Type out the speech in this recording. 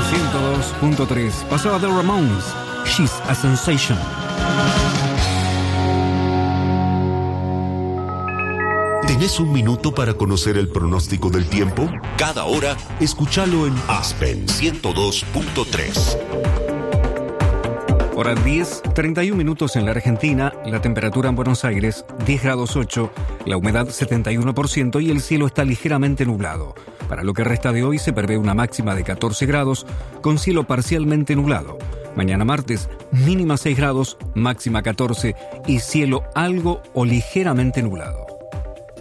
102.3. Pasaba The Ramones, She's a Sensation. ¿Tenés un minuto para conocer el pronóstico del tiempo? Cada hora, escúchalo en Aspen 102.3. Hora 10, 31 minutos en la Argentina, la temperatura en Buenos Aires 10 grados 8, la humedad 71% y el cielo está ligeramente nublado. Para lo que resta de hoy se prevé una máxima de 14 grados con cielo parcialmente nublado. Mañana martes, mínima 6 grados, máxima 14 y cielo algo o ligeramente nublado.